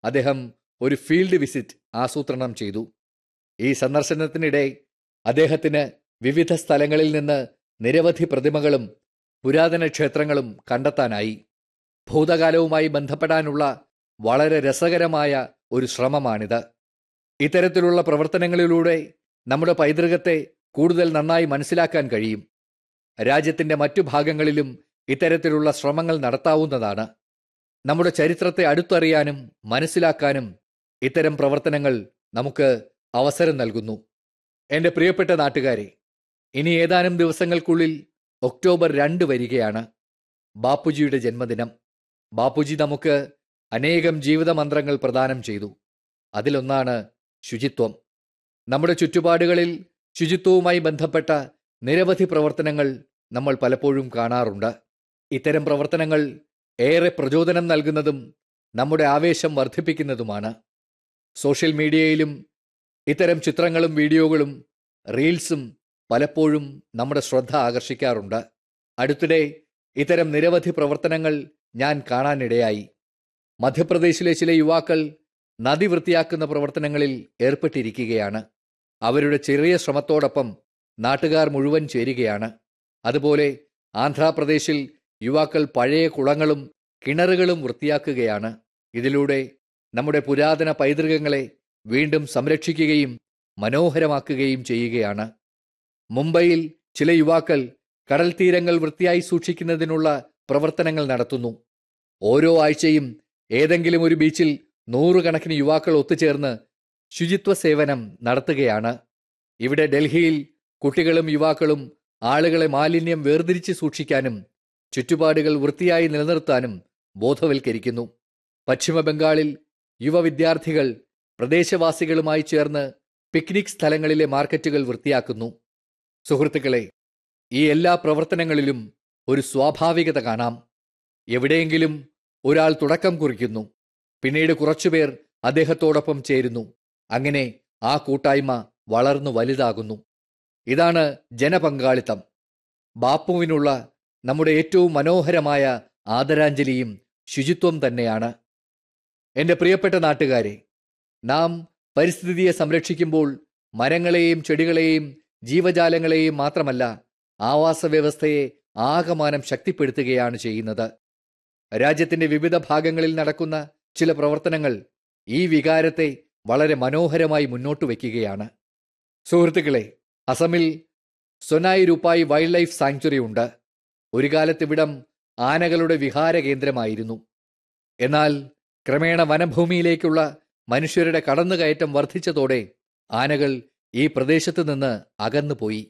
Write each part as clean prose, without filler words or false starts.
അദ്ദേഹം ഒരു field visit ആസൂത്രണം ചെയ്തു. ഈ സന്ദർശനത്തിനിടെ അദ്ദേഹത്തിന് വിവിധ സ്ഥലങ്ങളിൽ നിന്ന് നിരവധി പ്രതിമകളും പുരാതന ക്ഷേത്രങ്ങളും കണ്ടെത്താനായി. ഭൂതകാലവുമായി ബന്ധപ്പെടാനുള്ള വളരെ രസകരമായ ഒരു ശ്രമമാണിത്. ഇത്തരത്തിലുള്ള പ്രവർത്തനങ്ങളിലൂടെ നമ്മുടെ പൈതൃകത്തെ കൂടുതൽ നന്നായി മനസ്സിലാക്കാൻ കഴിയും. രാജ്യത്തിൻ്റെ മറ്റു ഭാഗങ്ങളിലും ഇത്തരത്തിലുള്ള ശ്രമങ്ങൾ നടത്താവുന്നതാണ്. നമ്മുടെ ചരിത്രത്തെ അടുത്തറിയാനും മനസ്സിലാക്കാനും ഇത്തരം പ്രവർത്തനങ്ങൾ നമുക്ക് അവസരം നൽകുന്നു. എൻ്റെ പ്രിയപ്പെട്ട നാട്ടുകാരെ, ഇനി ഏതാനും ദിവസങ്ങൾക്കുള്ളിൽ ഒക്ടോബർ 2 വരികയാണ്, ബാപ്പുജിയുടെ ജന്മദിനം. ബാപ്പുജി നമുക്ക് അനേകം ജീവിത മന്ത്രങ്ങൾ പ്രദാനം ചെയ്തു. അതിലൊന്നാണ് ശുചിത്വം. നമ്മുടെ ചുറ്റുപാടുകളിൽ ശുചിത്വവുമായി ബന്ധപ്പെട്ട നിരവധി പ്രവർത്തനങ്ങൾ നമ്മൾ പലപ്പോഴും കാണാറുണ്ട്. ഇത്തരം പ്രവർത്തനങ്ങൾ ഏറെ പ്രചോദനം നൽകുന്നതും നമ്മുടെ ആവേശം വർദ്ധിപ്പിക്കുന്നതുമാണ്. സോഷ്യൽ മീഡിയയിലും ഇത്തരം ചിത്രങ്ങളും വീഡിയോകളും റീൽസും പലപ്പോഴും നമ്മുടെ ശ്രദ്ധ ആകർഷിക്കാറുണ്ട്. അടുത്തിടെ ഇത്തരം നിരവധി പ്രവർത്തനങ്ങൾ ഞാൻ കാണാനിടയായി. മധ്യപ്രദേശിലെ ചില യുവാക്കൾ നദി വൃത്തിയാക്കുന്ന പ്രവർത്തനങ്ങളിൽ ഏർപ്പെട്ടിരിക്കുകയാണ്. അവരുടെ ചെറിയ ശ്രമത്തോടൊപ്പം നാട്ടുകാർ മുഴുവൻ ചേരുകയാണ്. അതുപോലെ ആന്ധ്രാപ്രദേശിൽ യുവാക്കൾ പഴയ കുളങ്ങളും കിണറുകളും വൃത്തിയാക്കുകയാണ്. ഇതിലൂടെ നമ്മുടെ പുരാതന പൈതൃകങ്ങളെ വീണ്ടും സംരക്ഷിക്കുകയും മനോഹരമാക്കുകയും ചെയ്യുകയാണ്. മുംബൈയിൽ ചില യുവാക്കൾ കടൽ തീരങ്ങൾ വൃത്തിയായി സൂക്ഷിക്കുന്നതിനുള്ള പ്രവർത്തനങ്ങൾ നടത്തുന്നു. ഓരോ ആഴ്ചയും ഏതെങ്കിലും ഒരു ബീച്ചിൽ 100 കണക്കിന് യുവാക്കൾ ഒത്തുചേർന്ന് ശുചിത്വ സേവനം നടത്തുകയാണ്. ഇവിടെ ഡൽഹിയിൽ കുട്ടികളും യുവാക്കളും ആളുകളെ മാലിന്യം വേർതിരിച്ച് സൂക്ഷിക്കാനും ചുറ്റുപാടുകൾ വൃത്തിയായി നിലനിർത്താനും ബോധവൽക്കരിക്കുന്നു. പശ്ചിമ ബംഗാളിൽ യുവ വിദ്യാർത്ഥികൾ പ്രദേശവാസികളുമായി ചേർന്ന് പിക്നിക് സ്ഥലങ്ങളിലെ മാർക്കറ്റുകൾ വൃത്തിയാക്കുന്നു. സുഹൃത്തുക്കളെ, ഈ എല്ലാ പ്രവർത്തനങ്ങളിലും ഒരു സ്വാഭാവികത കാണാം. എവിടെയെങ്കിലും ഒരാൾ തുടക്കം കുറിക്കുന്നു, പിന്നീട് കുറച്ചുപേർ അദ്ദേഹത്തോടൊപ്പം ചേരുന്നു. അങ്ങനെ ആ കൂട്ടായ്മ വളർന്നു വലുതാകുന്നു. ഇതാണ് ജനപങ്കാളിത്തം. ബാപ്പുവിനുള്ള നമ്മുടെ ഏറ്റവും മനോഹരമായ ആദരാഞ്ജലിയും ശുചിത്വം തന്നെയാണ്. എൻ്റെ പ്രിയപ്പെട്ട നാട്ടുകാരെ, നാം പരിസ്ഥിതിയെ സംരക്ഷിക്കുമ്പോൾ മരങ്ങളെയും ചെടികളെയും ജീവജാലങ്ങളെയും മാത്രമല്ല, ആവാസ വ്യവസ്ഥയെ ആകമാനം ശക്തിപ്പെടുത്തുകയാണ് ചെയ്യുന്നത്. രാജ്യത്തിൻ്റെ വിവിധ ഭാഗങ്ങളിൽ നടക്കുന്ന ചില പ്രവർത്തനങ്ങൾ ഈ വികാരത്തെ വളരെ മനോഹരമായി മുന്നോട്ട് വയ്ക്കുകയാണ്. സുഹൃത്തുക്കളെ, അസമിൽ സൊനായി രൂപായി വൈൽഡ് ലൈഫ് സാങ്ച്വറി ഉണ്ട്. ഒരു കാലത്ത് ഇവിടം ആനകളുടെ വിഹാര കേന്ദ്രമായിരുന്നു. എന്നാൽ ക്രമേണ വനഭൂമിയിലേക്കുള്ള മനുഷ്യരുടെ കടന്നുകയറ്റം വർദ്ധിച്ചതോടെ ആനകൾ ഈ പ്രദേശത്ത് നിന്ന് അകന്നുപോയി.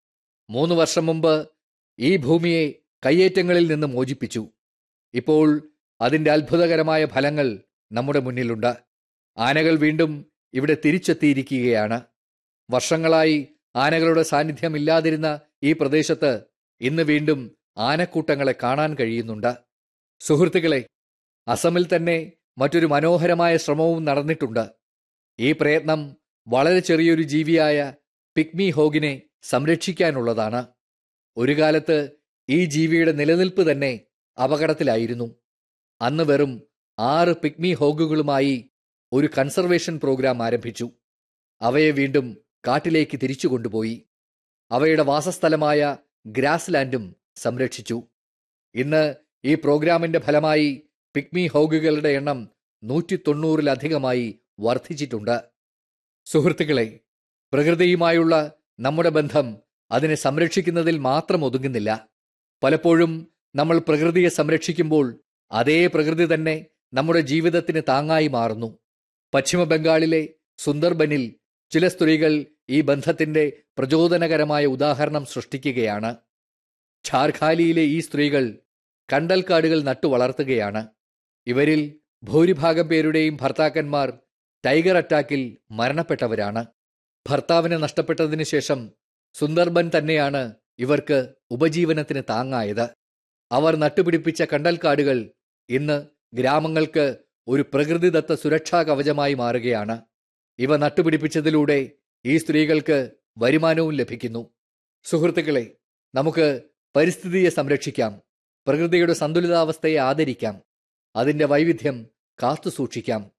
3 വർഷം മുമ്പ് ഈ ഭൂമിയെ കയ്യേറ്റങ്ങളിൽ നിന്ന് മോചിപ്പിച്ചു. ഇപ്പോൾ അതിൻ്റെ അത്ഭുതകരമായ ഫലങ്ങൾ നമ്മുടെ മുന്നിലുണ്ട്. ആനകൾ വീണ്ടും ഇവിടെ തിരിച്ചെത്തിയിരിക്കുകയാണ്. വർഷങ്ങളായി ആനകളുടെ സാന്നിധ്യം ഇല്ലാതിരുന്ന ഈ പ്രദേശത്ത് ഇന്ന് വീണ്ടും ആനക്കൂട്ടങ്ങളെ കാണാൻ കഴിയുന്നുണ്ട്. സുഹൃത്തുക്കളെ, അസമിൽ തന്നെ മറ്റൊരു മനോഹരമായ ശ്രമവും നടന്നിട്ടുണ്ട്. ഈ പ്രയത്നം വളരെ ചെറിയൊരു ജീവിയായ പിഗ്മി ഹോഗിനെ സംരക്ഷിക്കാനുള്ളതാണ്. ഒരു കാലത്ത് ഈ ജീവിയുടെ നിലനിൽപ്പ് തന്നെ അപകടത്തിലായിരുന്നു. അന്ന് വെറും 6 പിഗ്മി ഹോഗുകളുമായി ഒരു കൺസർവേഷൻ പ്രോഗ്രാം ആരംഭിച്ചു. അവയെ വീണ്ടും കാട്ടിലേക്ക് തിരിച്ചു കൊണ്ടുപോയി. അവയുടെ വാസസ്ഥലമായ ഗ്രാസ് ലാൻഡും സംരക്ഷിച്ചു. ഇന്ന് ഈ പ്രോഗ്രാമിന്റെ ഫലമായി പിഗ്മി ഹോഗുകളുടെ എണ്ണം 190-ലധികമായി വർദ്ധിച്ചിട്ടുണ്ട്. സുഹൃത്തുക്കളെ, പ്രകൃതിയുമായുള്ള നമ്മുടെ ബന്ധം അതിനെ സംരക്ഷിക്കുന്നതിൽ മാത്രം ഒതുങ്ങുന്നില്ല. പലപ്പോഴും നമ്മൾ പ്രകൃതിയെ സംരക്ഷിക്കുമ്പോൾ അതേ പ്രകൃതി തന്നെ നമ്മുടെ ജീവിതത്തിന് താങ്ങായി മാറുന്നു. പശ്ചിമ ബംഗാളിലെ സുന്ദർബനിൽ ചില സ്ത്രീകൾ ഈ ബന്ധത്തിന്റെ പ്രചോദനകരമായ ഉദാഹരണം സൃഷ്ടിക്കുകയാണ്. ഝാർഖാലിയിലെ ഈ സ്ത്രീകൾ കണ്ടൽക്കാടുകൾ നട്ടു വളർത്തുകയാണ്. ഇവരിൽ ഭൂരിഭാഗം പേരുടെയും ഭർത്താക്കന്മാർ ടൈഗർ അറ്റാക്കിൽ മരണപ്പെട്ടവരാണ്. ഭർത്താവിനെ നഷ്ടപ്പെട്ടതിന് ശേഷം സുന്ദർബൻ തന്നെയാണ് ഇവർക്ക് ഉപജീവനത്തിന് താങ്ങായത്. അവർ നട്ടുപിടിപ്പിച്ച കണ്ടൽക്കാടുകൾ ഇന്ന് ഗ്രാമങ്ങൾക്ക് ഒരു പ്രകൃതിദത്ത സുരക്ഷാ കവചമായി മാറുകയാണ്. ഇവ നട്ടുപിടിപ്പിച്ചതിലൂടെ ഈ സ്ത്രീകൾക്ക് വരുമാനവും ലഭിക്കുന്നു. സുഹൃത്തുക്കളെ, നമുക്ക് പരിസ്ഥിതിയെ സംരക്ഷിക്കാം, പ്രകൃതിയുടെ സന്തുലിതാവസ്ഥയെ ആദരിക്കാം, അതിൻ്റെ വൈവിധ്യം കാത്തുസൂക്ഷിക്കാം.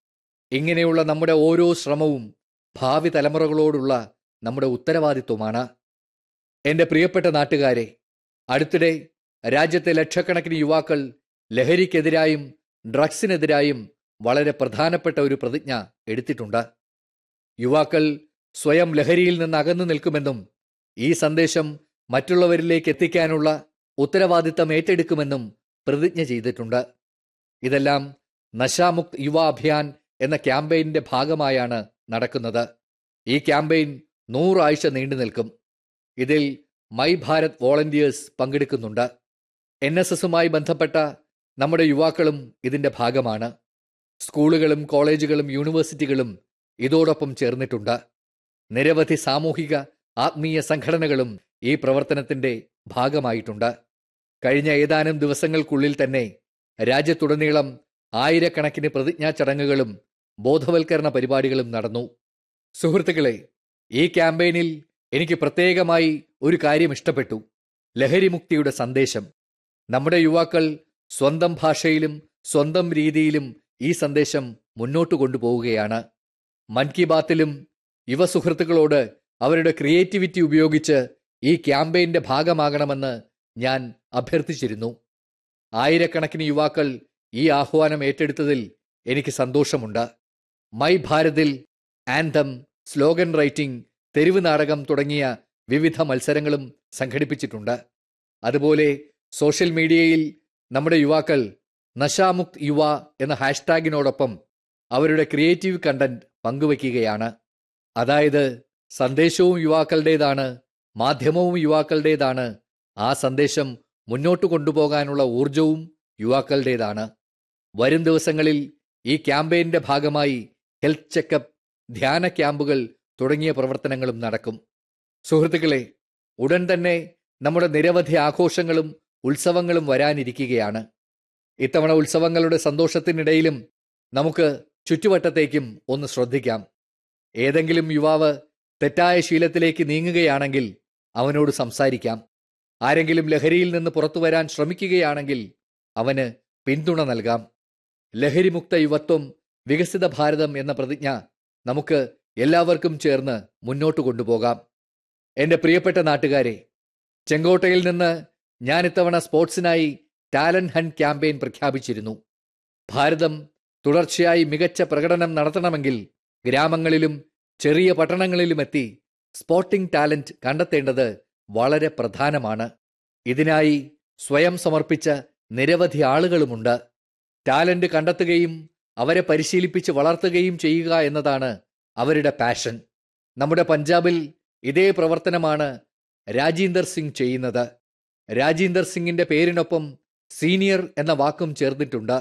ഇങ്ങനെയുള്ള നമ്മുടെ ഓരോ ശ്രമവും ഭാവി തലമുറകളോടുള്ള നമ്മുടെ ഉത്തരവാദിത്വമാണ്. എൻ്റെ പ്രിയപ്പെട്ട നാട്ടുകാരെ, അടുത്തിടെ രാജ്യത്തെ ലക്ഷക്കണക്കിന് യുവാക്കൾ ലഹരിക്കെതിരായും ഡ്രഗ്സിനെതിരായും വളരെ പ്രധാനപ്പെട്ട ഒരു പ്രതിജ്ഞ എടുത്തിട്ടുണ്ട്. യുവാക്കൾ സ്വയം ലഹരിയിൽ നിന്ന് അകന്നു നിൽക്കുമെന്നും ഈ സന്ദേശം മറ്റുള്ളവരിലേക്ക് എത്തിക്കാനുള്ള ഉത്തരവാദിത്തം ഏറ്റെടുക്കുമെന്നും പ്രതിജ്ഞ ചെയ്തിട്ടുണ്ട്. ഇതെല്ലാം നശാമുക്ത് യുവ അഭിയാൻ എന്ന ക്യാമ്പയിൻ്റെ ഭാഗമായാണ് നടക്കുന്നത്. ഈ ക്യാമ്പയിൻ 100 ആഴ്ച നീണ്ടു നിൽക്കും. ഇതിൽ മൈ ഭാരത് വോളണ്ടിയേഴ്സ് പങ്കെടുക്കുന്നുണ്ട്. NSSുമായി ബന്ധപ്പെട്ട നമ്മുടെ യുവാക്കളും ഇതിൻ്റെ ഭാഗമാണ്. സ്കൂളുകളും കോളേജുകളും യൂണിവേഴ്സിറ്റികളും ഇതോടൊപ്പം ചേർന്നിട്ടുണ്ട്. നിരവധി സാമൂഹിക ആത്മീയ സംഘടനകളും ഈ പ്രവർത്തനത്തിൻ്റെ ഭാഗമായിട്ടുണ്ട്. കഴിഞ്ഞ ഏതാനും ദിവസങ്ങൾക്കുള്ളിൽ തന്നെ രാജ്യത്തുടനീളം ആയിരക്കണക്കിന് പ്രതിജ്ഞാ ചടങ്ങുകളും ബോധവൽക്കരണ പരിപാടികളും നടന്നു. സുഹൃത്തുക്കളെ, ഈ ക്യാമ്പയിനിൽ എനിക്ക് പ്രത്യേകമായി ഒരു കാര്യം ഇഷ്ടപ്പെട്ടു: ലഹരിമുക്തിയുടെ സന്ദേശം. നമ്മുടെ യുവാക്കൾ സ്വന്തം ഭാഷയിലും സ്വന്തം രീതിയിലും ഈ സന്ദേശം മുന്നോട്ട് കൊണ്ടുപോവുകയാണ്. മൻ കി ബാത്തിലും യുവസുഹൃത്തുക്കളോട് അവരുടെ ക്രിയേറ്റിവിറ്റി ഉപയോഗിച്ച് ഈ ക്യാമ്പയിൻ്റെ ഭാഗമാകണമെന്ന് ഞാൻ അഭ്യർത്ഥിച്ചിരുന്നു. ആയിരക്കണക്കിന് യുവാക്കൾ ഈ ആഹ്വാനം ഏറ്റെടുത്തതിൽ എനിക്ക് സന്തോഷമുണ്ട്. മൈ ഭാരതിൽ ആന്തം, സ്ലോഗൻ റൈറ്റിംഗ്, തെരുവ് നാടകം തുടങ്ങിയ വിവിധ മത്സരങ്ങളും സംഘടിപ്പിച്ചിട്ടുണ്ട്. അതുപോലെ സോഷ്യൽ മീഡിയയിൽ നമ്മുടെ യുവാക്കൾ നശാമുക്ത് യുവ എന്ന ഹാഷ്ടാഗിനോടൊപ്പം അവരുടെ ക്രിയേറ്റീവ് കണ്ടന്റ് പങ്കുവയ്ക്കുകയാണ്. അതായത് സന്ദേശവും യുവാക്കളുടേതാണ്, മാധ്യമവും യുവാക്കളുടേതാണ്, ആ സന്ദേശം മുന്നോട്ട് കൊണ്ടുപോകാനുള്ള ഊർജവും യുവാക്കളുടേതാണ്. വരും ദിവസങ്ങളിൽ ഈ ക്യാമ്പയിൻ്റെ ഭാഗമായി ഹെൽത്ത് ചെക്കപ്പ്, ധ്യാന ക്യാമ്പുകൾ തുടങ്ങിയ പ്രവർത്തനങ്ങളും നടക്കും. സുഹൃത്തുക്കളെ, ഉടൻ തന്നെ നമ്മുടെ നിരവധി ആഘോഷങ്ങളും ഉത്സവങ്ങളും വരാനിരിക്കുകയാണ്. ഇത്തവണ ഉത്സവങ്ങളുടെ സന്തോഷത്തിനിടയിലും നമുക്ക് ചുറ്റുവട്ടത്തേക്കും ഒന്ന് ശ്രദ്ധിക്കാം. ഏതെങ്കിലും യുവാവ് തെറ്റായ ശീലത്തിലേക്ക് നീങ്ങുകയാണെങ്കിൽ അവനോട് സംസാരിക്കാം. ആരെങ്കിലും ലഹരിയിൽ നിന്ന് പുറത്തു വരാൻ ശ്രമിക്കുകയാണെങ്കിൽ അവന് പിന്തുണ നൽകാം. ലഹരിമുക്ത യുവത്വം, വികസിത ഭാരതം എന്ന പ്രതിജ്ഞ നമുക്ക് എല്ലാവർക്കും ചേർന്ന് മുന്നോട്ട് കൊണ്ടുപോകാം. എൻ്റെ പ്രിയപ്പെട്ട നാട്ടുകാരെ, ചെങ്കോട്ടയിൽ നിന്ന് ഞാൻ ഇത്തവണ സ്പോർട്സിനായി ടാലന്റ് ഹണ്ട് ക്യാമ്പയിൻ പ്രഖ്യാപിച്ചിരുന്നു. ഭാരതം തുടർച്ചയായി മികച്ച പ്രകടനം നടത്തണമെങ്കിൽ ഗ്രാമങ്ങളിലും ചെറിയ പട്ടണങ്ങളിലുമെത്തി സ്പോർട്ടിംഗ് ടാലന്റ് കണ്ടെത്തേണ്ടത് വളരെ പ്രധാനമാണ്. ഇതിനായി സ്വയം സമർപ്പിച്ച നിരവധി ആളുകളുമുണ്ട്. ടാലന്റ് കണ്ടെത്തുകയും അവരെ പരിശീലിപ്പിച്ച് വളർത്തുകയും ചെയ്യുക എന്നതാണ് അവരുടെ പാഷൻ. നമ്മുടെ പഞ്ചാബിൽ ഇതേ പ്രവർത്തനമാണ് രാജീന്ദർ സിംഗ് ചെയ്യുന്നത്. രാജീന്ദർ സിംഗിന്റെ പേരിനൊപ്പം സീനിയർ എന്ന വാക്കും ചേർന്നിട്ടുണ്ട്.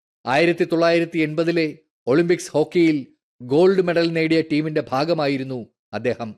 1980 ഒളിമ്പിക്സ് ഹോക്കിയിൽ ഗോൾഡ് മെഡൽ നേടിയ ടീമിന്റെ ഭാഗമായിരുന്നു അദ്ദേഹം.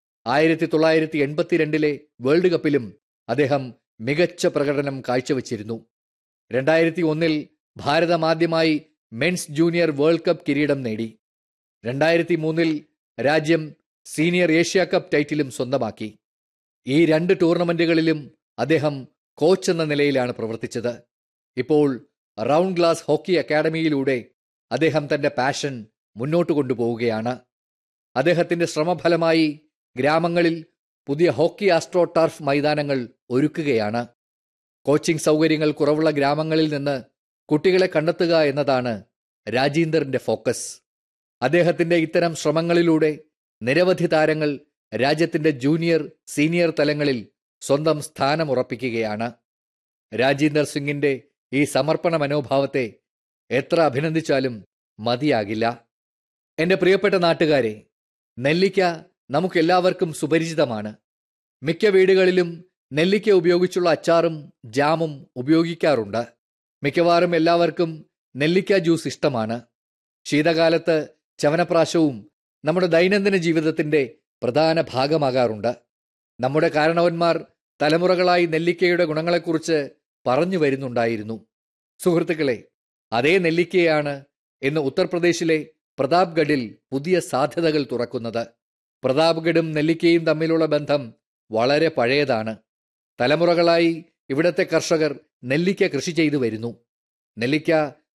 1982 വേൾഡ് കപ്പിലും അദ്ദേഹം മികച്ച പ്രകടനം കാഴ്ചവെച്ചിരുന്നു. 2001 ഭാരതം ആദ്യമായി മെൻസ് ജൂനിയർ വേൾഡ് കപ്പ് കിരീടം നേടി. 2003 രാജ്യം സീനിയർ ഏഷ്യ കപ്പ് ടൈറ്റിലും സ്വന്തമാക്കി. ഈ 2 ടൂർണമെന്റുകളിലും അദ്ദേഹം കോച്ച് എന്ന നിലയിലാണ് പ്രവർത്തിച്ചത്. ഇപ്പോൾ റൗണ്ട് ഗ്ലാസ് ഹോക്കി അക്കാഡമിയിലൂടെ അദ്ദേഹം തന്റെ പാഷൻ മുന്നോട്ട് കൊണ്ടുപോവുകയാണ്. അദ്ദേഹത്തിന്റെ ശ്രമഫലമായി ഗ്രാമങ്ങളിൽ പുതിയ ഹോക്കി ആസ്ട്രോ ടർഫ് മൈതാനങ്ങൾ ഒരുക്കുകയാണ്. കോച്ചിംഗ് സൗകര്യങ്ങൾ കുറവുള്ള ഗ്രാമങ്ങളിൽ നിന്ന് കുട്ടികളെ കണ്ടെത്തുക എന്നതാണ് രാജീന്ദറിന്റെ ഫോക്കസ്. അദ്ദേഹത്തിന്റെ ഇത്തരം ശ്രമങ്ങളിലൂടെ നിരവധി താരങ്ങൾ രാജ്യത്തിന്റെ ജൂനിയർ, സീനിയർ തലങ്ങളിൽ സ്വന്തം സ്ഥാനം ഉറപ്പിക്കുകയാണ്. രാജീന്ദർ സിംഗിന്റെ ഈ സമർപ്പണ മനോഭാവത്തെ എത്ര അഭിനന്ദിച്ചാലും മതിയാകില്ല. എൻ്റെ പ്രിയപ്പെട്ട നാട്ടുകാരെ, നെല്ലിക്ക നമുക്കെല്ലാവർക്കും സുപരിചിതമാണ്. മിക്ക വീടുകളിലും നെല്ലിക്ക ഉപയോഗിച്ചുള്ള അച്ചാറും ജാമും ഉപയോഗിക്കാറുണ്ട്. മിക്കവാറും എല്ലാവർക്കും നെല്ലിക്ക ജ്യൂസ് ഇഷ്ടമാണ്. ശീതകാലത്ത് ചവനപ്രാശവും നമ്മുടെ ദൈനംദിന ജീവിതത്തിൻ്റെ പ്രധാന ഭാഗമാകാറുണ്ട്. നമ്മുടെ കാരണവന്മാർ തലമുറകളായി നെല്ലിക്കയുടെ ഗുണങ്ങളെക്കുറിച്ച് പറഞ്ഞു വരുന്നുണ്ടായിരുന്നു. സുഹൃത്തുക്കളെ, അതേ നെല്ലിക്കയാണ് ഇന്ന് ഉത്തർപ്രദേശിലെ പ്രതാപ്ഗഡിൽ പുതിയ സാധ്യതകൾ തുറക്കുന്നത്. പ്രതാപ്ഗഡും നെല്ലിക്കയും തമ്മിലുള്ള ബന്ധം വളരെ പഴയതാണ്. തലമുറകളായി ഇവിടത്തെ കർഷകർ നെല്ലിക്ക കൃഷി ചെയ്തു വരുന്നു. നെല്ലിക്ക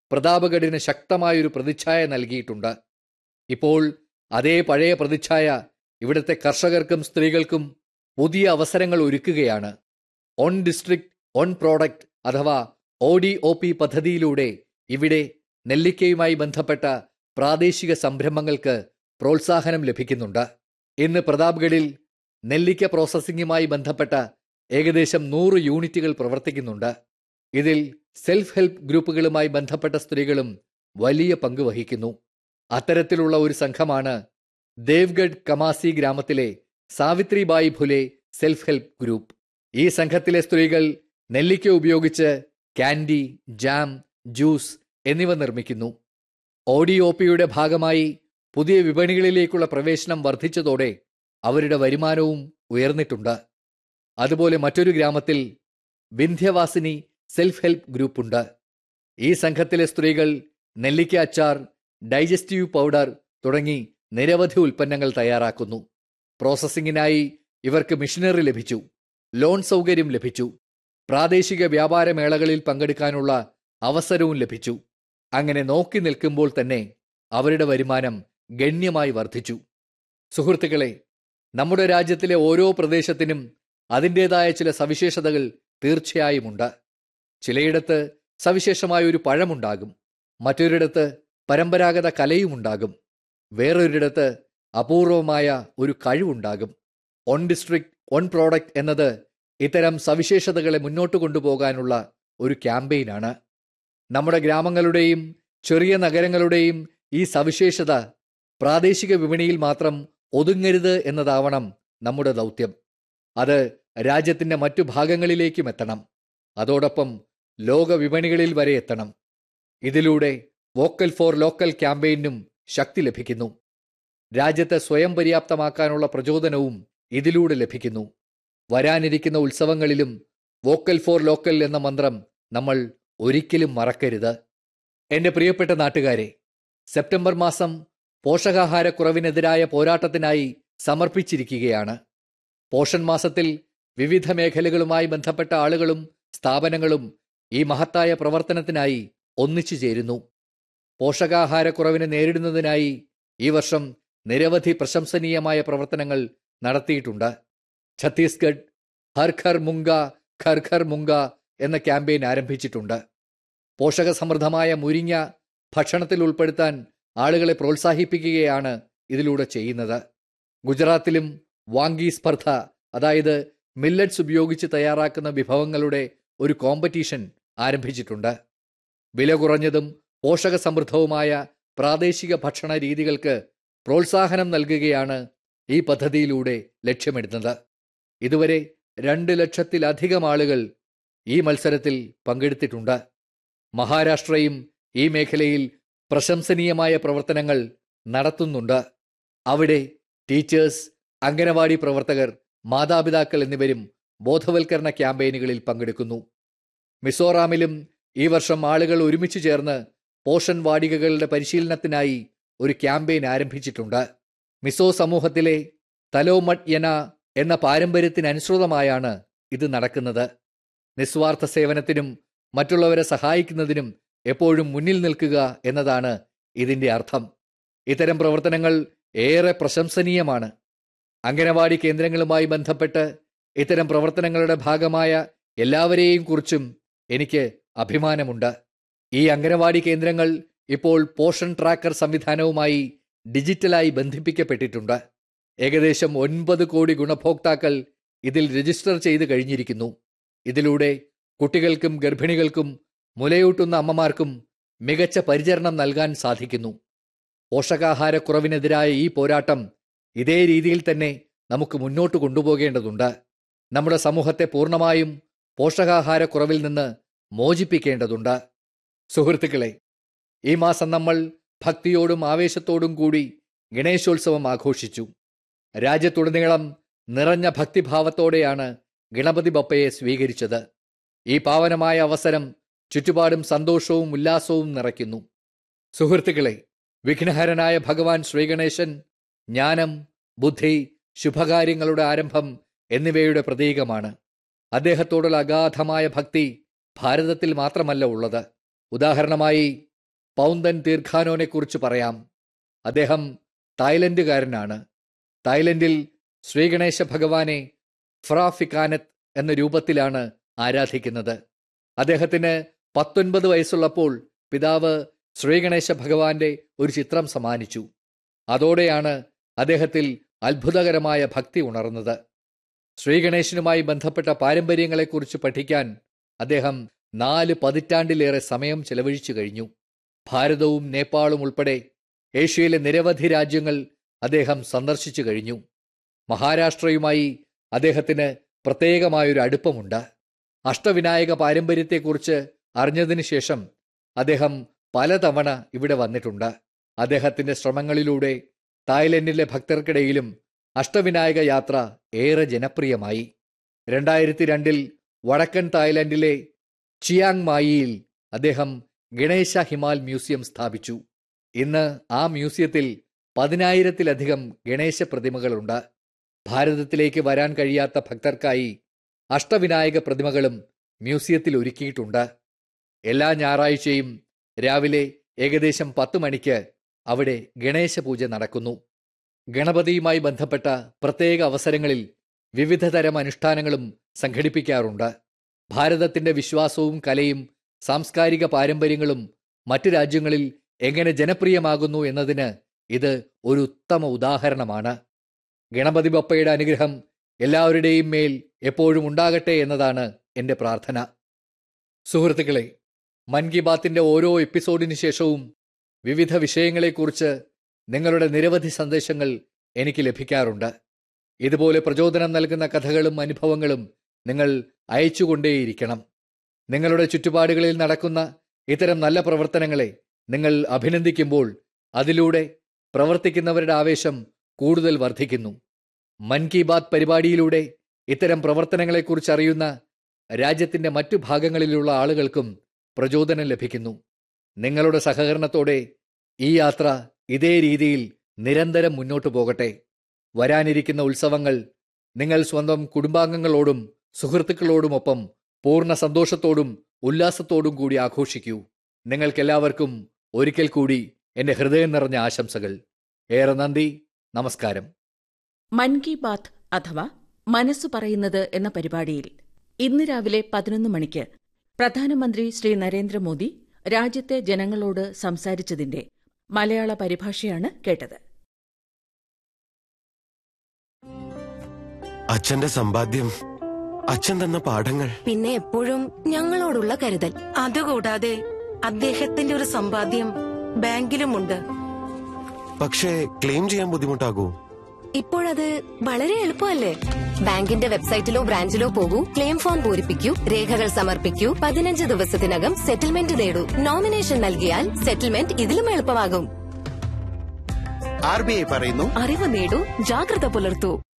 പ്രതാപഗഡിന് ശക്തമായൊരു പ്രതിച്ഛായ നൽകിയിട്ടുണ്ട്. ഇപ്പോൾ അതേ പഴയ പ്രതിച്ഛായ ഇവിടുത്തെ കർഷകർക്കും സ്ത്രീകൾക്കും പുതിയ അവസരങ്ങൾ ഒരുക്കുകയാണ്. ഓൺ ഡിസ്ട്രിക്ട് ഓൺ പ്രോഡക്റ്റ് അഥവാ ODOP പദ്ധതിയിലൂടെ ഇവിടെ നെല്ലിക്കയുമായി ബന്ധപ്പെട്ട പ്രാദേശിക സംരംഭങ്ങൾക്ക് പ്രോത്സാഹനം ലഭിക്കുന്നുണ്ട്. ഇന്ന് പ്രതാപ്ഗഡിൽ നെല്ലിക്ക പ്രോസസ്സിംഗുമായി ബന്ധപ്പെട്ട ഏകദേശം 100 യൂണിറ്റുകൾ പ്രവർത്തിക്കുന്നുണ്ട്. ഇതിൽ സെൽഫ് ഹെൽപ്പ് ഗ്രൂപ്പുകളുമായി ബന്ധപ്പെട്ട സ്ത്രീകളും വലിയ പങ്ക് വഹിക്കുന്നു. അത്തരത്തിലുള്ള ഒരു സംഘമാണ് ദേവ്ഗഡ് കമാസി ഗ്രാമത്തിലെ Savitribai Phule self help group. ഈ സംഘത്തിലെ സ്ത്രീകൾ നെല്ലിക്ക ഉപയോഗിച്ച് കാൻഡി, ജാം, ജ്യൂസ് എന്നിവ നിർമ്മിക്കുന്നു. ODOPയുടെ ഭാഗമായി പുതിയ വിപണികളിലേക്കുള്ള പ്രവേശനം വർദ്ധിച്ചതോടെ അവരുടെ വരുമാനവും ഉയർന്നിട്ടുണ്ട്. അതുപോലെ മറ്റൊരു ഗ്രാമത്തിൽ വിന്ധ്യവാസിനി സെൽഫ് ഹെൽപ്പ് ഗ്രൂപ്പുണ്ട്. ഈ സംഘത്തിലെ സ്ത്രീകൾ നെല്ലിക്ക അച്ചാർ, ഡൈജസ്റ്റീവ് പൗഡർ തുടങ്ങി നിരവധി ഉൽപ്പന്നങ്ങൾ തയ്യാറാക്കുന്നു. പ്രോസസ്സിംഗിനായി ഇവർക്ക് മിഷനറി ലഭിച്ചു, ലോൺ സൗകര്യം ലഭിച്ചു, പ്രാദേശിക വ്യാപാര മേളകളിൽ പങ്കെടുക്കാനുള്ള അവസരവും ലഭിച്ചു. അങ്ങനെ നോക്കി നിൽക്കുമ്പോൾ തന്നെ അവരുടെ വരുമാനം ഗണ്യമായി വർദ്ധിച്ചു. സുഹൃത്തുക്കളെ, നമ്മുടെ രാജ്യത്തിലെ ഓരോ പ്രദേശത്തിനും അതിൻ്റേതായ ചില സവിശേഷതകൾ തീർച്ചയായുമുണ്ട്. ചിലയിടത്ത് സവിശേഷമായ ഒരു പഴമുണ്ടാകും, മറ്റൊരിടത്ത് പരമ്പരാഗത കലയുമുണ്ടാകും, വേറൊരിടത്ത് അപൂർവമായ ഒരു കഴിവുണ്ടാകും. ഓൺ ഡിസ്ട്രിക്ട് ഓൺ പ്രോഡക്റ്റ് എന്നത് ഇത്തരം സവിശേഷതകളെ മുന്നോട്ട് കൊണ്ടുപോകാനുള്ള ഒരു ക്യാമ്പയിനാണ്. നമ്മുടെ ഗ്രാമങ്ങളുടെയും ചെറിയ നഗരങ്ങളുടെയും ഈ സവിശേഷത പ്രാദേശിക വിപണിയിൽ മാത്രം ഒതുങ്ങരുത് എന്നതാവണം നമ്മുടെ ദൗത്യം. അത് രാജ്യത്തിൻ്റെ മറ്റു ഭാഗങ്ങളിലേക്കും എത്തണം. അതോടൊപ്പം ലോക വിപണികളിൽ വരെ എത്തണം. ഇതിലൂടെ വോക്കൽ ഫോർ ലോക്കൽ ക്യാമ്പയിനും ശക്തി ലഭിക്കുന്നു. രാജ്യത്തെ സ്വയം പര്യാപ്തമാക്കാനുള്ള പ്രചോദനവും ഇതിലൂടെ ലഭിക്കുന്നു. വരാനിരിക്കുന്ന ഉത്സവങ്ങളിലും വോക്കൽ ഫോർ ലോക്കൽ എന്ന മന്ത്രം നമ്മൾ ഒരിക്കലും മറക്കരുത്. എൻ്റെ പ്രിയപ്പെട്ട നാട്ടുകാരെ, സെപ്റ്റംബർ മാസം പോഷകാഹാരക്കുറവിനെതിരായ പോരാട്ടത്തിനായി സമർപ്പിച്ചിരിക്കുകയാണ്. പോഷൺ മാസത്തിൽ വിവിധ മേഖലകളുമായി ബന്ധപ്പെട്ട ആളുകളും സ്ഥാപനങ്ങളും ഈ മഹത്തായ പ്രവർത്തനത്തിനായി ഒന്നിച്ചു ചേരുന്നു. പോഷകാഹാരക്കുറവിനെ നേരിടുന്നതിനായി ഈ വർഷം നിരവധി പ്രശംസനീയമായ പ്രവർത്തനങ്ങൾ നടത്തിയിട്ടുണ്ട്. ഛത്തീസ്ഗഡ് ഹർ ഘർ മുംഗ ഘർ ഘർ മുംഗ എന്ന ക്യാമ്പയിൻ ആരംഭിച്ചിട്ടുണ്ട്. പോഷകസമൃദ്ധമായ മുരിങ്ങ ഭക്ഷണത്തിൽ ഉൾപ്പെടുത്താൻ ആളുകളെ പ്രോത്സാഹിപ്പിക്കുകയാണ് ഇതിലൂടെ ചെയ്യുന്നത്. ഗുജറാത്തിലും വാങ്കി സ്പർദ്ധ, അതായത് മില്ലറ്റ്സ് ഉപയോഗിച്ച് തയ്യാറാക്കുന്ന വിഭവങ്ങളുടെ ഒരു കോമ്പറ്റീഷൻ ആരംഭിച്ചിട്ടുണ്ട്. വില കുറഞ്ഞതും പോഷകസമൃദ്ധവുമായ പ്രാദേശിക ഭക്ഷണ രീതികൾക്ക് പ്രോത്സാഹനം നൽകുകയാണ് ഈ പദ്ധതിയിലൂടെ ലക്ഷ്യമിടുന്നത്. ഇതുവരെ 2 ലക്ഷത്തിലധികം ആളുകൾ ഈ മത്സരത്തിൽ പങ്കെടുത്തിട്ടുണ്ട്. മഹാരാഷ്ട്രയും ഈ മേഖലയിൽ പ്രശംസനീയമായ പ്രവർത്തനങ്ങൾ നടത്തുന്നുണ്ട്. അവിടെ ടീച്ചേഴ്സ്, അംഗനവാടി പ്രവർത്തകർ, മാതാപിതാക്കൾ എന്നിവരും ബോധവൽക്കരണ ക്യാമ്പയിനുകളിൽ പങ്കെടുക്കുന്നു. മിസോറാമിലും ഈ വർഷം ആളുകൾ ഒരുമിച്ച് ചേർന്ന് പോഷൺ വാടികകളുടെ പരിശീലനത്തിനായി ഒരു ക്യാമ്പയിൻ ആരംഭിച്ചിട്ടുണ്ട്. മിസോ സമൂഹത്തിലെ തലോമട്ട് യന എന്ന പാരമ്പര്യത്തിനനുസൃതമായാണ് ഇത് നടക്കുന്നത്. നിസ്വാർത്ഥ സേവനത്തിനും മറ്റുള്ളവരെ സഹായിക്കുന്നതിനും എപ്പോഴും മുന്നിൽ നിൽക്കുക എന്നതാണ് ഇതിൻ്റെ അർത്ഥം. ഇത്തരം പ്രവർത്തനങ്ങൾ ഏറെ പ്രശംസനീയമാണ്. അംഗനവാടി കേന്ദ്രങ്ങളുമായി ബന്ധപ്പെട്ട് ഇത്തരം പ്രവർത്തനങ്ങളുടെ ഭാഗമായ എല്ലാവരെയും കുറിച്ചും എനിക്ക് അഭിമാനമുണ്ട്. ഈ അംഗനവാടി കേന്ദ്രങ്ങൾ ഇപ്പോൾ പോഷൺ ട്രാക്കർ സംവിധാനവുമായി ഡിജിറ്റലായി ബന്ധിപ്പിക്കപ്പെട്ടിട്ടുണ്ട്. ഏകദേശം 9 കോടി ഗുണഭോക്താക്കൾ ഇതിൽ രജിസ്റ്റർ ചെയ്ത് കഴിഞ്ഞിരിക്കുന്നു. ഇതിലൂടെ കുട്ടികൾക്കും ഗർഭിണികൾക്കും മുലയൂട്ടുന്ന അമ്മമാർക്കും മികച്ച പരിചരണം നൽകാൻ സാധിക്കുന്നു. പോഷകാഹാരക്കുറവിനെതിരായ ഈ പോരാട്ടം ഇതേ രീതിയിൽ തന്നെ നമുക്ക് മുന്നോട്ട് കൊണ്ടുപോകേണ്ടതുണ്ട്. നമ്മുടെ സമൂഹത്തെ പൂർണ്ണമായും പോഷകാഹാരക്കുറവിൽ നിന്ന് മോചിപ്പിക്കേണ്ടതുണ്ട്. സുഹൃത്തുക്കളെ, ഈ മാസം നമ്മൾ ഭക്തിയോടും ആവേശത്തോടും കൂടി ഗണേശോത്സവം ആഘോഷിച്ചു. രാജ്യത്തുടനീളം നിറഞ്ഞ ഭക്തിഭാവത്തോടെയാണ് ഗണപതി ബപ്പയെ സ്വീകരിച്ചത്. ഈ പാവനമായ അവസരം ചുറ്റുപാടും സന്തോഷവും ഉല്ലാസവും നിറയ്ക്കുന്നു. സുഹൃത്തുക്കളെ, വിഘ്നഹരനായ ഭഗവാൻ ശ്രീഗണേശൻ ജ്ഞാനം, ബുദ്ധി, ശുഭകാര്യങ്ങളുടെ ആരംഭം എന്നിവയുടെ പ്രതീകമാണ്. അദ്ദേഹത്തോടുള്ള അഗാധമായ ഭക്തി ഭാരതത്തിൽ മാത്രമല്ല ഉള്ളത്. ഉദാഹരണമായി പൗന്തൻ തീർഖാനോനെക്കുറിച്ച് പറയാം. അദ്ദേഹം തായ്ലൻഡുകാരനാണ്. തായ്ലൻഡിൽ ശ്രീഗണേശ ഭഗവാനെ ഫ്രാഫിക്കാനത്ത് എന്ന രൂപത്തിലാണ് ആരാധിക്കുന്നത്. അദ്ദേഹത്തിന് 19 വയസ്സുള്ളപ്പോൾ പിതാവ് ശ്രീഗണേശ ഭഗവാന്റെ ഒരു ചിത്രം സമ്മാനിച്ചു. അതോടെയാണ് അദ്ദേഹത്തിൽ അത്ഭുതകരമായ ഭക്തി ഉണർന്നത്. ശ്രീഗണേശനുമായി ബന്ധപ്പെട്ട പാരമ്പര്യങ്ങളെക്കുറിച്ച് പഠിക്കാൻ അദ്ദേഹം 4 പതിറ്റാണ്ടിലേറെ സമയം ചെലവഴിച്ചു കഴിഞ്ഞു. ഭാരതവും നേപ്പാളും ഉൾപ്പെടെ ഏഷ്യയിലെ നിരവധി രാജ്യങ്ങൾ അദ്ദേഹം സന്ദർശിച്ചു കഴിഞ്ഞു. മഹാരാഷ്ട്രയുമായി അദ്ദേഹത്തിന് പ്രത്യേകമായൊരു അടുപ്പമുണ്ട്. അഷ്ടവിനായക പാരമ്പര്യത്തെക്കുറിച്ച് അറിഞ്ഞതിന് ശേഷം അദ്ദേഹം പലതവണ ഇവിടെ വന്നിട്ടുണ്ട്. അദ്ദേഹത്തിന്റെ ശ്രമങ്ങളിലൂടെ തായ്ലൻഡിലെ ഭക്തർക്കിടയിലും അഷ്ടവിനായക യാത്ര ഏറെ ജനപ്രിയമായി. 2002 വടക്കൻ തായ്ലൻഡിലെ ചിയാങ് മായിയിൽ അദ്ദേഹം ഗണേശ ഹിമാൽ മ്യൂസിയം സ്ഥാപിച്ചു. ഇന്ന് ആ മ്യൂസിയത്തിൽ 10,000-ലധികം ഗണേശ പ്രതിമകളുണ്ട്. ഭാരതത്തിലേക്ക് വരാൻ കഴിയാത്ത ഭക്തർക്കായി അഷ്ടവിനായക പ്രതിമകളും മ്യൂസിയത്തിൽ ഒരുക്കിയിട്ടുണ്ട്. എല്ലാ ഞായറാഴ്ചയും രാവിലെ ഏകദേശം 10 മണിക്ക് അവിടെ ഗണേശ പൂജ നടക്കുന്നു. ഗണപതിയുമായി ബന്ധപ്പെട്ട പ്രത്യേക അവസരങ്ങളിൽ വിവിധ തരം അനുഷ്ഠാനങ്ങളും സംഘടിപ്പിക്കാറുണ്ട്. ഭാരതത്തിന്റെ വിശ്വാസവും കലയും സാംസ്കാരിക പാരമ്പര്യങ്ങളും മറ്റു രാജ്യങ്ങളിൽ എങ്ങനെ ജനപ്രിയമാകുന്നു എന്നതിന് ഇത് ഒരു ഉത്തമ ഉദാഹരണമാണ്. ഗണപതി ബപ്പയുടെ അനുഗ്രഹം എല്ലാവരുടെയും മേൽ എപ്പോഴും ഉണ്ടാകട്ടെ എന്നതാണ് എൻ്റെ പ്രാർത്ഥന. സുഹൃത്തുക്കളെ, മൻ കി ബാത്തിന്റെ ഓരോ എപ്പിസോഡിന് ശേഷവും വിവിധ വിഷയങ്ങളെക്കുറിച്ച് നിങ്ങളുടെ നിരവധി സന്ദേശങ്ങൾ എനിക്ക് ലഭിക്കാറുണ്ട്. ഇതുപോലെ പ്രചോദനം നൽകുന്ന കഥകളും അനുഭവങ്ങളും നിങ്ങൾ അയച്ചുകൊണ്ടേയിരിക്കണം. നിങ്ങളുടെ ചുറ്റുപാടുകളിൽ നടക്കുന്ന ഇത്തരം നല്ല പ്രവർത്തനങ്ങളെ നിങ്ങൾ അഭിനന്ദിക്കുമ്പോൾ അതിലൂടെ പ്രവർത്തിക്കുന്നവരുടെ ആവേശം കൂടുതൽ വർദ്ധിക്കുന്നു. മൻ കി ബാത്ത് പരിപാടിയിലൂടെ ഇത്തരം പ്രവർത്തനങ്ങളെക്കുറിച്ച് അറിയുന്ന രാജ്യത്തിന്റെ മറ്റു ഭാഗങ്ങളിലുള്ള ആളുകൾക്കും പ്രചോദനം ലഭിക്കുന്നു. നിങ്ങളുടെ സഹകരണത്തോടെ ഈ യാത്ര ഇതേ രീതിയിൽ നിരന്തരം മുന്നോട്ടു പോകട്ടെ. വരാനിരിക്കുന്ന ഉത്സവങ്ങൾ നിങ്ങൾ സ്വന്തം കുടുംബാംഗങ്ങളോടും സുഹൃത്തുക്കളോടുമൊപ്പം പൂർണ്ണ സന്തോഷത്തോടും ഉല്ലാസത്തോടും കൂടി ആഘോഷിക്കൂ. നിങ്ങൾക്കെല്ലാവർക്കും ഒരിക്കൽ കൂടി എൻ്റെ ഹൃദയം നിറഞ്ഞ ആശംസകൾ. ഏറെ നന്ദി. നമസ്കാരം. മൻ കി ബാത്ത് അഥവാ മനസ്സു പറയുന്നത് എന്ന പരിപാടിയിൽ ഇന്ന് രാവിലെ 11 മണിക്ക് പ്രധാനമന്ത്രി ശ്രീ നരേന്ദ്രമോദി രാജ്യത്തെ ജനങ്ങളോട് സംസാരിച്ചതിന്റെ മലയാള പരിഭാഷയാണ് കേട്ടത്. അച്ഛന്റെ സമ്പാദ്യം, അച്ഛൻ തന്ന പാഠങ്ങൾ, പിന്നെ എപ്പോഴും ഞങ്ങളോടുള്ള കരുതൽ. അതുകൂടാതെ അദ്ദേഹത്തിന്റെ ഒരു സമ്പാദ്യം ബാങ്കിലുമുണ്ട്. പക്ഷേ ക്ലെയിം ചെയ്യാൻ ബുദ്ധിമുട്ടാകൂ? ഇപ്പോഴത് വളരെ എളുപ്പമല്ലേ? ബാങ്കിന്റെ വെബ്സൈറ്റിലോ ബ്രാഞ്ചിലോ പോകൂ, ക്ലെയിം ഫോം പൂരിപ്പിക്കൂ, രേഖകൾ സമർപ്പിക്കൂ, 15 ദിവസത്തിനകം സെറ്റിൽമെന്റ് നേടൂ. നോമിനേഷൻ നൽകിയാൽ സെറ്റിൽമെന്റ് ഇതിലും എളുപ്പമാകും. RBI പറയുന്നു, അറിവ് നേടൂ, ജാഗ്രത പുലർത്തൂ.